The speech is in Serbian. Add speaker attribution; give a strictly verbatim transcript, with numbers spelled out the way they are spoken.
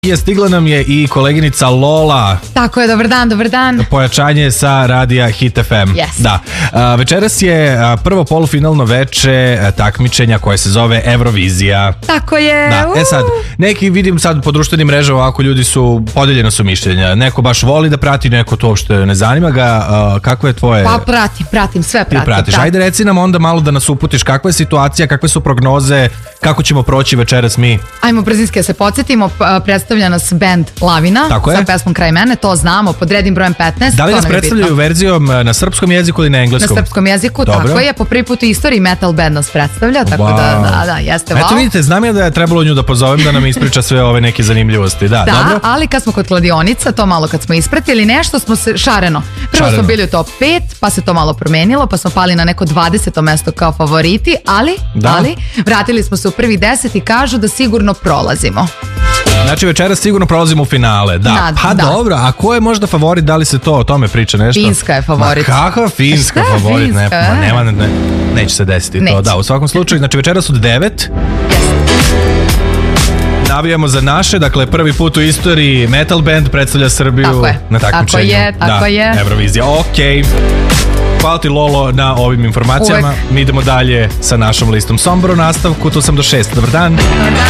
Speaker 1: Je stigla nam je i koleginica Lola.
Speaker 2: Tako je, dobar dan, dobar dan.
Speaker 1: Pojačanje sa radija Hit ef em.
Speaker 2: Yes.
Speaker 1: Da. A, večeras je a, prvo polufinalno veče a, takmičenja koje se zove Eurovizija.
Speaker 2: Tako je.
Speaker 1: Da. E sad, neki vidim sad po društvenim mrežama ovako ljudi su, podeljeno su mišljenja. Neko baš voli da prati, neko to uopšte ne zanima ga. A, kako je tvoje?
Speaker 2: Pa pratim, pratim, sve pratim.
Speaker 1: Ti pratiš.
Speaker 2: pratim.
Speaker 1: Ajde reci nam onda malo da nas uputiš kakva je situacija, kakve su prognoze, kako ćemo proći večeras mi.
Speaker 2: Ajmo brzinski da se podsjetimo, predstavlja nas band Lavina.
Speaker 1: Tako je.
Speaker 2: Sa pesmom Kraj mene, to znamo, pod rednim brojem petnaest.
Speaker 1: Da li
Speaker 2: to
Speaker 1: nas
Speaker 2: nam je
Speaker 1: predstavljaju
Speaker 2: bitno.
Speaker 1: verzijom na srpskom jeziku ili na
Speaker 2: Na
Speaker 1: engleskom?
Speaker 2: srpskom jeziku,
Speaker 1: Dobro.
Speaker 2: tako je. Po prvi put u istoriji metal band nas predstavlja, tako
Speaker 1: Wow.
Speaker 2: da, da, da, jeste
Speaker 1: Eto
Speaker 2: wow.
Speaker 1: vidite, znam ja da je trebalo nju da pozovem da nam ispriča sve ove neke zanimljivosti. Da,
Speaker 2: Da,
Speaker 1: dobro?
Speaker 2: ali kad smo kod kladionica, to malo kad smo ispratili, nešto smo se šareno. Prvo
Speaker 1: Šareno.
Speaker 2: smo bili u top pet, pa se to malo promenilo, pa smo pali na neko dvadeseto mesto kao favoriti, ali,
Speaker 1: Da.
Speaker 2: ali vratili smo se u prvi deset i kažu da sigurno prolazimo.
Speaker 1: Znači večeras sigurno prolazimo u finale. Da.
Speaker 2: Da,
Speaker 1: Pa
Speaker 2: da.
Speaker 1: dobro, a ko je možda favorit, da li se to o tome priča nešto?
Speaker 2: Finska je favorit.
Speaker 1: Ma kakva Finska
Speaker 2: Šta je
Speaker 1: favorit? Ne,
Speaker 2: Finska,
Speaker 1: ma
Speaker 2: e?
Speaker 1: nema, ne, ne, neće se desiti to.
Speaker 2: Neće.
Speaker 1: Da, u svakom slučaju, znači večeras od devet. Navijamo za naše, dakle prvi put u istoriji metal band predstavlja Srbiju
Speaker 2: Tako je.
Speaker 1: na takmičenju.
Speaker 2: Tako je, tako
Speaker 1: da,
Speaker 2: je.
Speaker 1: Eurovizija, okej. Hvala ti Lolo na ovim informacijama.
Speaker 2: Uvek.
Speaker 1: Mi idemo dalje sa našom listom Sombor u nastavku, tu sam do šest. Dobar dan.
Speaker 2: Dobar dan.